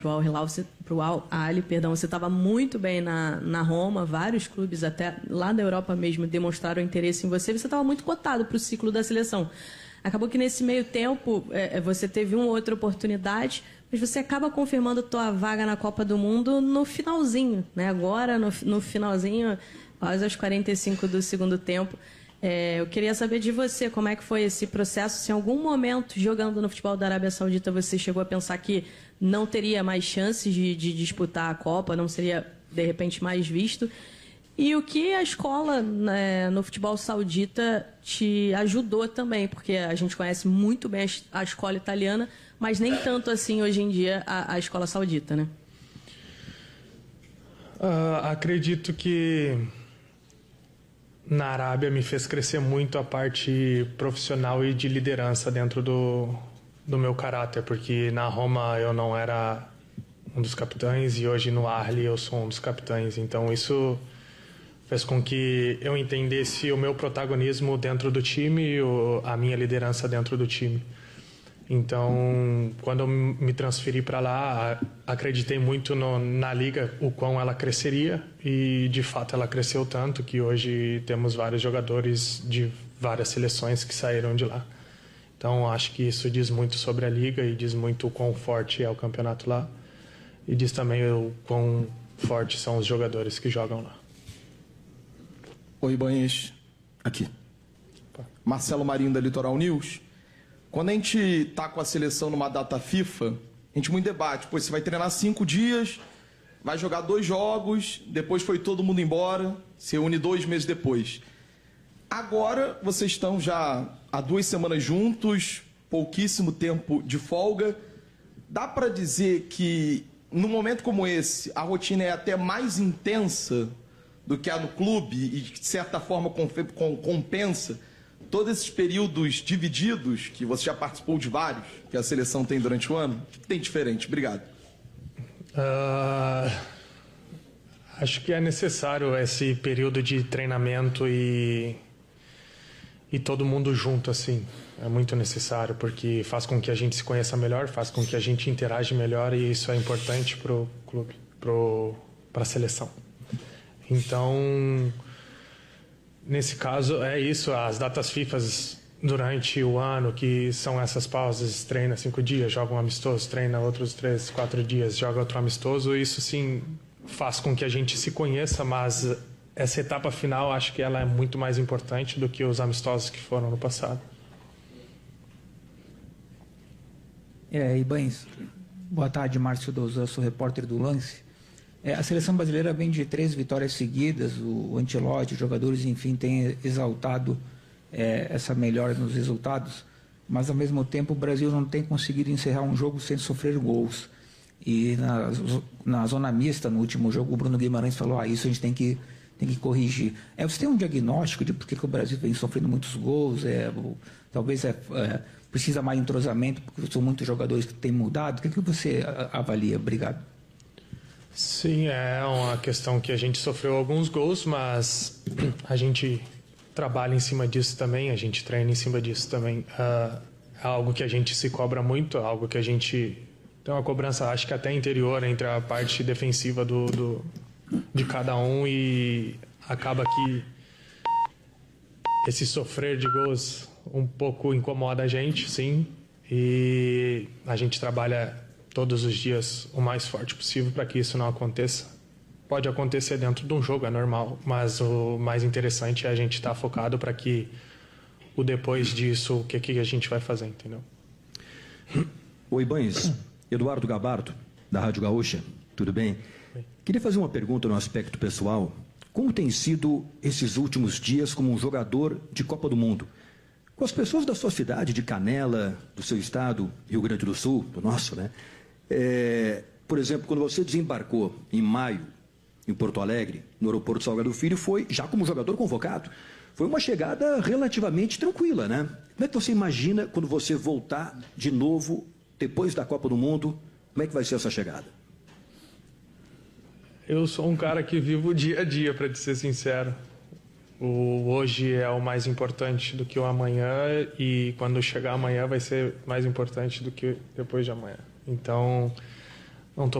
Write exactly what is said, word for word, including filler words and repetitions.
Al Hilal, para o Al Ahly, perdão, você estava muito bem na, na Roma, vários clubes até lá da Europa mesmo demonstraram interesse em você, você estava muito cotado para o ciclo da seleção. Acabou que nesse meio tempo é, você teve uma outra oportunidade, mas você acaba confirmando a tua vaga na Copa do Mundo no finalzinho, né? Agora, no, no finalzinho, quase aos quarenta e cinco do segundo tempo. É, eu queria saber de você, como é que foi esse processo, se em algum momento, jogando no futebol da Arábia Saudita, você chegou a pensar que não teria mais chances de, de disputar a Copa, não seria, de repente, mais visto. E o que a escola, né, no futebol saudita te ajudou também, porque a gente conhece muito bem a, a escola italiana, mas nem tanto assim hoje em dia a, a escola saudita, né? Uh, acredito que na Arábia me fez crescer muito a parte profissional e de liderança dentro do, do meu caráter, porque na Roma eu não era um dos capitães e hoje no Ahly eu sou um dos capitães, então isso fez com que eu entendesse o meu protagonismo dentro do time e o, a minha liderança dentro do time. Então, quando eu me transferi para lá, acreditei muito no, na liga, o quão ela cresceria, e de fato ela cresceu tanto que hoje temos vários jogadores de várias seleções que saíram de lá. Então, acho que isso diz muito sobre a liga e diz muito o quão forte é o campeonato lá, e diz também o quão fortes são os jogadores que jogam lá. Oi, Ibanez, aqui. Marcelo Marinho, da Litoral News. Quando a gente tá com a seleção numa data FIFA, a gente muito debate. Pô, você vai treinar cinco dias, vai jogar dois jogos, depois foi todo mundo embora, se reúne dois meses depois. Agora, vocês estão já há duas semanas juntos, pouquíssimo tempo de folga. Dá para dizer que, num momento como esse, a rotina é até mais intensa do que há no clube e, de certa forma, compensa todos esses períodos divididos, que você já participou de vários, que a seleção tem durante o ano? O que tem diferente? Obrigado. Uh, acho que é necessário esse período de treinamento e, e todo mundo junto, assim. É muito necessário, porque faz com que a gente se conheça melhor, faz com que a gente interage melhor, e isso é importante para o clube, para a seleção. Então, nesse caso, é isso, as datas FIFA durante o ano, que são essas pausas, treina cinco dias, joga um amistoso, treina outros três, quatro dias, joga outro amistoso, isso sim faz com que a gente se conheça, mas essa etapa final, acho que ela é muito mais importante do que os amistosos que foram no passado. É, Ibanez, boa tarde, Márcio Dozan, sou repórter do Lance. É, a seleção brasileira vem de três vitórias seguidas, o Ancelotti, os jogadores, enfim, têm exaltado é, essa melhora nos resultados, mas ao mesmo tempo o Brasil não tem conseguido encerrar um jogo sem sofrer gols. E na, na zona mista, no último jogo, o Bruno Guimarães falou, ah, isso a gente tem que, tem que corrigir. É, você tem um diagnóstico de por que, que o Brasil vem sofrendo muitos gols? É, o, talvez é, é, precisa mais entrosamento, porque são muitos jogadores que têm mudado. O que, que você avalia? Obrigado. Sim, é uma questão que a gente sofreu alguns gols, mas a gente trabalha em cima disso também, a gente treina em cima disso também. Uh, é algo que a gente se cobra muito, é algo que a gente tem uma cobrança, acho que até interior, entre a parte defensiva do, do, de cada um, e acaba que esse sofrer de gols um pouco incomoda a gente, sim, e a gente trabalha todos os dias o mais forte possível para que isso não aconteça. Pode acontecer dentro de um jogo, é normal, mas o mais interessante é a gente estar focado para que o depois disso, o que, que a gente vai fazer, entendeu? Oi, Ibanez, Eduardo Gabardo, da Rádio Gaúcha, tudo bem? Bem? Queria fazer uma pergunta no aspecto pessoal. Como tem sido esses últimos dias como um jogador de Copa do Mundo? Com as pessoas da sua cidade, de Canela, do seu estado, Rio Grande do Sul, do nosso, né? É, por exemplo, quando você desembarcou em maio em Porto Alegre, no aeroporto Salgado Filho, foi já como jogador convocado. Foi uma chegada relativamente tranquila, né? Como é que você imagina quando você voltar de novo, depois da Copa do Mundo, como é que vai ser essa chegada? Eu sou um cara que vivo o dia a dia, para te ser sincero. O hoje é o mais importante do que o amanhã, e quando chegar amanhã vai ser mais importante do que depois de amanhã. Então,